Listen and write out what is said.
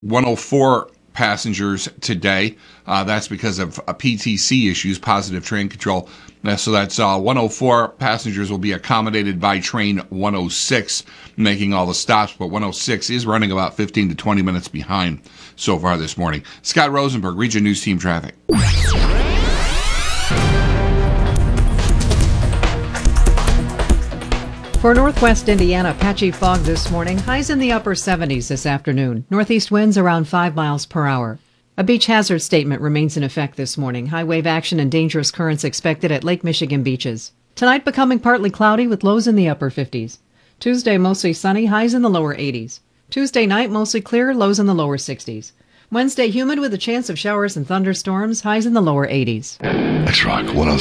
104 passengers today. That's because of PTC issues, positive train control. So that's 104 passengers will be accommodated by train 106, making all the stops. But 106 is running about 15 to 20 minutes behind so far this morning. Scott Rosenberg, Region News Team Traffic. For northwest Indiana, patchy fog this morning. Highs in the upper 70s this afternoon. Northeast winds around 5 miles per hour. A beach hazard statement remains in effect this morning. High wave action and dangerous currents expected at Lake Michigan beaches. Tonight becoming partly cloudy with lows in the upper 50s. Tuesday mostly sunny, highs in the lower 80s. Tuesday night mostly clear, lows in the lower 60s. Wednesday humid with a chance of showers and thunderstorms, highs in the lower 80s. X-Rock 106.